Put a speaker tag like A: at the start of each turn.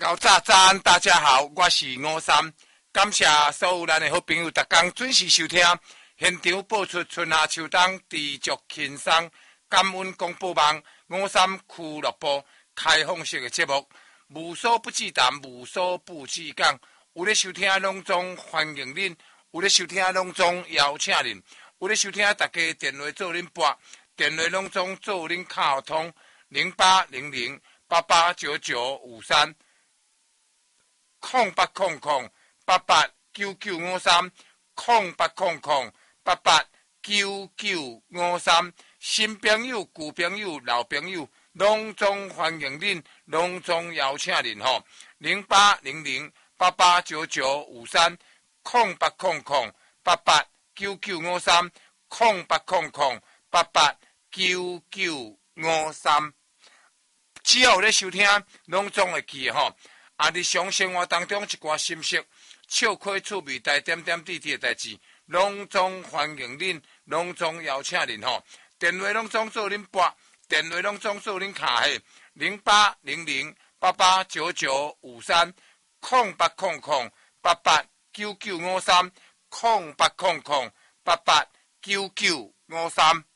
A: 早安，大家好，我是吴三，感谢所有咱的好朋友，逐天准时收听。现场播出春夏秋冬持续轻松，感恩广播网吴三俱乐部开放式的节目，无所不至谈，无所不至讲。有咧收听拢总欢迎恁，有咧收听拢总邀请恁，有咧收听大家电话做恁拨，电话拢总做恁卡通0800889953。0800889953，新朋友、旧朋友、老朋友，拢总欢迎恁，拢总邀请恁吼。0800889953，0800889953，只要有咧收听，拢总会记吼。日常生活当中一寡心事、笑亏趣味、带点点滴滴的代志，拢总欢迎恁，拢总邀请恁吼。电话拢总做恁拨，电话拢总做恁卡下0800889953，0800889953，0800889953。